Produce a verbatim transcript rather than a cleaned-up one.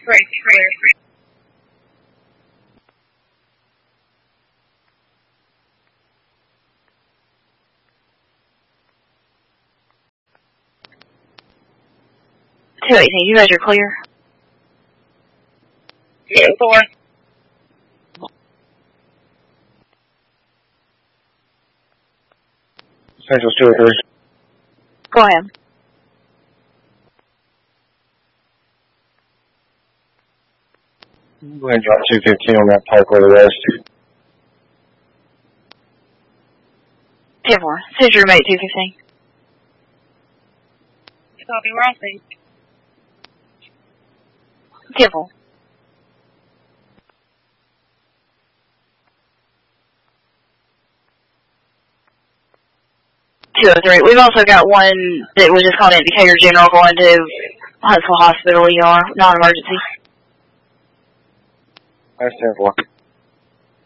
Great, clear. two eighteen, you guys are clear? Yeah, four. Central two oh three. Go ahead. Go ahead and drop two fifteen on that Parkway West. ten four, send your mate two fifteen. Copy, Rossi. ten four. two oh three. We've also got one that was just called in Decatur General going to Huntsville Hospital E R, non-emergency. That's ten four.